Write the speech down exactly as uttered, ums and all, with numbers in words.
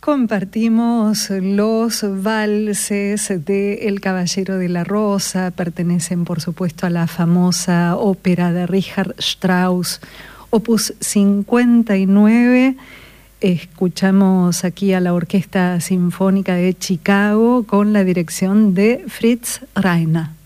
compartimos los valses de El Caballero de la Rosa, pertenecen por supuesto a la famosa ópera de Richard Strauss, opus cincuenta y nueve. Escuchamos aquí a la Orquesta Sinfónica de Chicago con la dirección de Fritz Reiner.